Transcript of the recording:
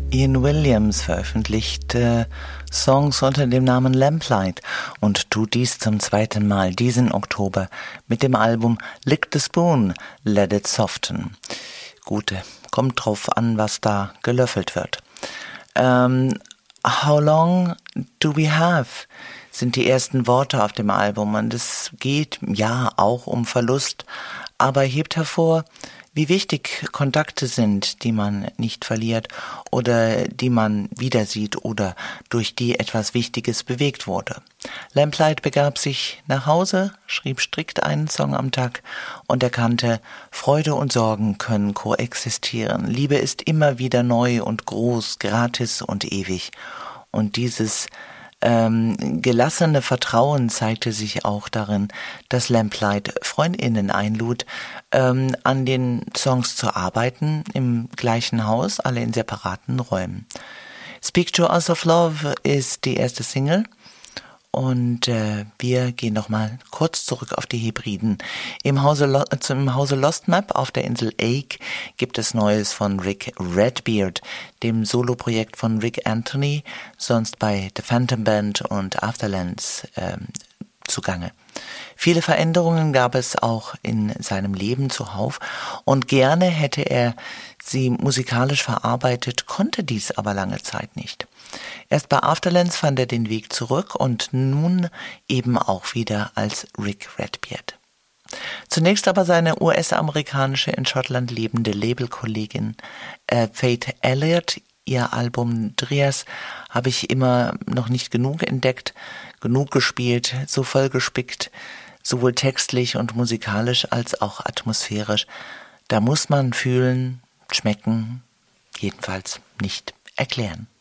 Ian Williams veröffentlichte Songs unter dem Namen Lamplight und tut dies zum zweiten Mal diesen Oktober mit dem Album Lick the Spoon, Let It Soften. Gute, kommt drauf an, was da gelöffelt wird. How long do we have? Sind die ersten Worte auf dem Album und es geht ja auch um Verlust, aber hebt hervor, wie wichtig Kontakte sind, die man nicht verliert oder die man wieder sieht oder durch die etwas Wichtiges bewegt wurde. Lamplight begab sich nach Hause, schrieb strikt einen Song am Tag und erkannte, Freude und Sorgen können koexistieren. Liebe ist immer wieder neu und groß, gratis und ewig. Und dieses gelassene Vertrauen zeigte sich auch darin, dass Lamplight FreundInnen einlud, an den Songs zu arbeiten, im gleichen Haus, alle in separaten Räumen. Speak to Us of Love ist die erste Single und wir gehen nochmal kurz zurück auf die Hebriden. Im Hause Lost Map auf der Insel Ake gibt es Neues von Rick Redbeard, dem Soloprojekt von Rick Anthony, sonst bei The Phantom Band und Afterlands zugange. Viele Veränderungen gab es auch in seinem Leben zuhauf und gerne hätte er sie musikalisch verarbeitet, konnte dies aber lange Zeit nicht. Erst bei Afterlands fand er den Weg zurück und nun eben auch wieder als Rick Redbeard. Zunächst aber seine US-amerikanische in Schottland lebende Labelkollegin Faith Elliott. Ihr Album Dryas habe ich immer noch nicht genug entdeckt, genug gespielt, so vollgespickt, sowohl textlich und musikalisch als auch atmosphärisch. Da muss man fühlen, schmecken, jedenfalls nicht erklären.